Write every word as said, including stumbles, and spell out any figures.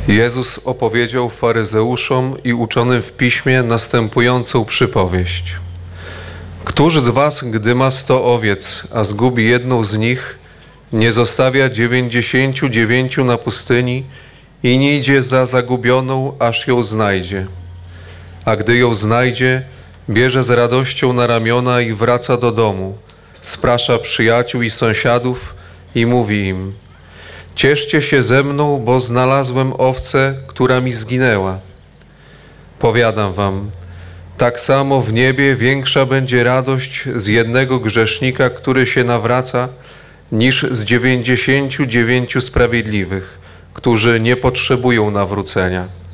Jezus opowiedział faryzeuszom i uczonym w piśmie następującą przypowieść. Któż z was, gdy ma sto owiec, a zgubi jedną z nich, nie zostawia dziewięćdziesięciu dziewięciu na pustyni i nie idzie za zagubioną, aż ją znajdzie? A gdy ją znajdzie, bierze z radością na ramiona i wraca do domu, sprasza przyjaciół i sąsiadów i mówi im: cieszcie się ze mną, bo znalazłem owcę, która mi zginęła. Powiadam wam, tak samo w niebie większa będzie radość z jednego grzesznika, który się nawraca, niż z dziewięćdziesięciu dziewięciu sprawiedliwych, którzy nie potrzebują nawrócenia.